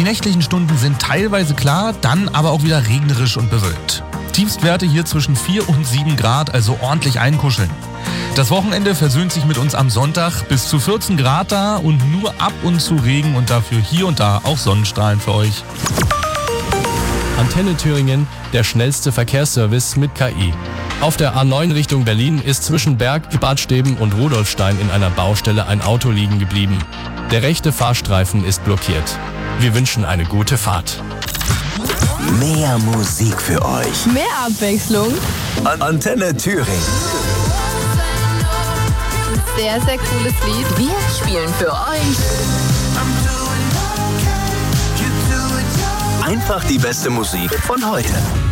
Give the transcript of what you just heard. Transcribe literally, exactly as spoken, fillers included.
nächtlichen Stunden sind teilweise klar, dann aber auch wieder regnerisch und bewölkt. Tiefstwerte hier zwischen vier und sieben Grad, also ordentlich einkuscheln. Das Wochenende versöhnt sich mit uns am Sonntag, bis zu vierzehn Grad da und nur ab und zu Regen und dafür hier und da auch Sonnenstrahlen für euch. Antenne Thüringen, der schnellste Verkehrsservice mit K I. Auf der A neun Richtung Berlin ist zwischen Berg, Badsteben und Rudolfstein in einer Baustelle ein Auto liegen geblieben. Der rechte Fahrstreifen ist blockiert. Wir wünschen eine gute Fahrt. Mehr Musik für euch. Mehr Abwechslung. An- Antenne Thüringen. Sehr, sehr cooles Lied. Wir spielen für euch Einfach die beste Musik von heute.